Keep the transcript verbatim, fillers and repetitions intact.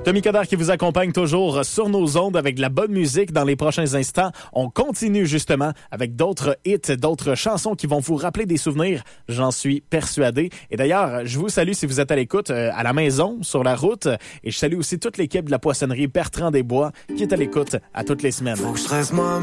Tommy Coderre qui vous accompagne toujours sur nos ondes avec de la bonne musique. Dans les prochains instants, on continue justement avec d'autres hits, d'autres chansons qui vont vous rappeler des souvenirs, j'en suis persuadé. Et d'ailleurs, je vous salue si vous êtes à l'écoute euh, à la maison, sur la route. Et je salue aussi toute l'équipe de la poissonnerie Bertrand Desbois qui est à l'écoute à toutes les semaines. Faut que je reste moi